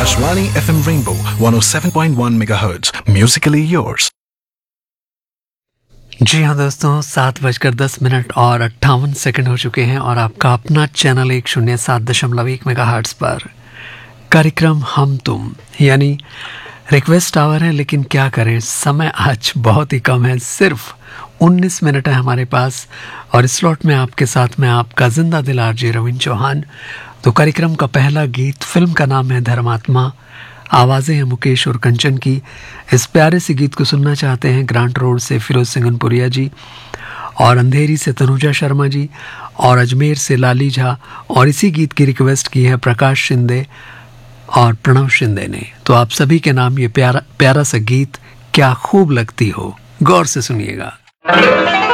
Akashvani FM Rainbow 107.1 MHz. Musically yours. जी हाँ दोस्तों, 7:10 और 58 हो चुके हैं और आपका अपना चैनल 107.1 मेगाहर्ट्ज पर कार्यक्रम हम तुम यानी रिक्वेस्ट आवर है। लेकिन क्या करें, समय आज बहुत ही कम है, सिर्फ 19 मिनट है हमारे पास और इस स्लॉट में आपके साथ में आपका जिंदा दिल आरजे रविंद्र चौहान। तो कार्यक्रम का पहला गीत, फिल्म का नाम है धर्मात्मा, आवाज़ें हैं मुकेश और कंचन की। इस प्यारे से गीत को सुनना चाहते हैं ग्रांट रोड से फिरोज सिंगनपुरिया जी, और अंधेरी से तनुजा शर्मा जी, और अजमेर से लाली झा, और इसी गीत की रिक्वेस्ट की है प्रकाश शिंदे और प्रणव शिंदे ने। तो आप सभी के नाम ये प्यारा सा गीत क्या खूब लगती हो, गौर से सुनिएगा।